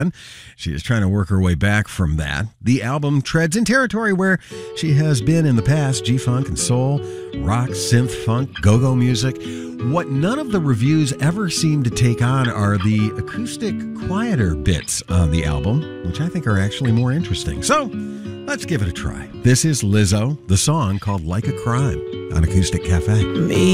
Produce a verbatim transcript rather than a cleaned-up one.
She is trying to work her way back from that. The album treads in territory where she has been in the past: G-funk and soul, rock, synth funk, go-go music. What none of the reviews ever seem to take on are the acoustic, quieter bits on the album, which I think are actually more interesting. So, let's give it a try. This is Lizzo, the song called Like a Crime on Acoustic Cafe. Me.